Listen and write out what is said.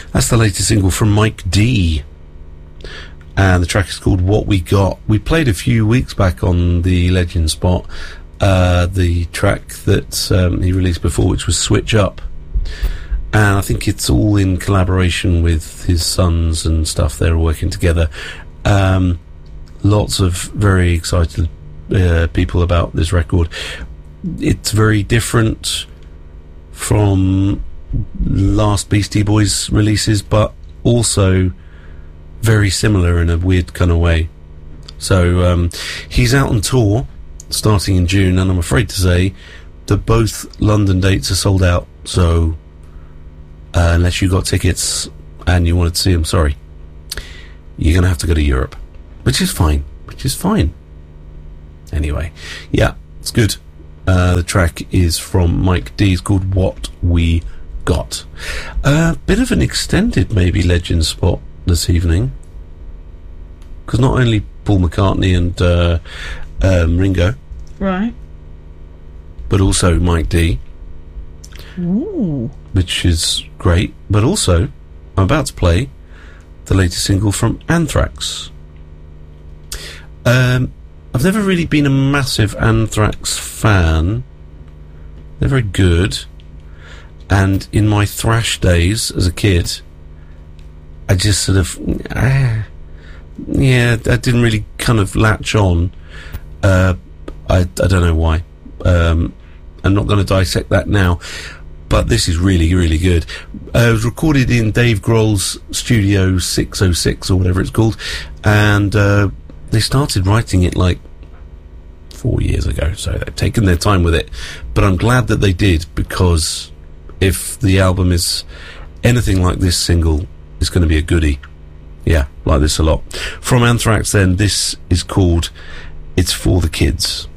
That's the latest single from Mike D. And the track is called What We Got. We played a few weeks back on the Legend Spot the track that he released before, which was Switch Up. And I think it's all in collaboration with his sons and stuff. They're working together. Lots of very excited people about this record. It's very different from last Beastie Boys releases, but also very similar in a weird kind of way. So he's out on tour starting in June, and I'm afraid to say that both London dates are sold out. So unless you got tickets and you wanted to see him, sorry, you're going to have to go to Europe, which is fine. Anyway, yeah, it's good. The track is from Mike D. It's called What We Got. A bit of an extended, maybe, Legend Spot this evening, because not only Paul McCartney and Ringo, right, but also Mike D. Ooh. Which is great. But also, I'm about to play the latest single from Anthrax. I've never really been a massive Anthrax fan. They're very good. And in my thrash days as a kid, I just sort of... I didn't really kind of latch on. I don't know why. I'm not going to dissect that now. But this is really, really good. It was recorded in Dave Grohl's Studio 606 or whatever it's called. And they started writing it like 4 years ago. So they've taken their time with it. But I'm glad that they did, because if the album is anything like this single, it's going to be a goodie. Yeah, like this a lot. From Anthrax then, this is called It's For The Kids.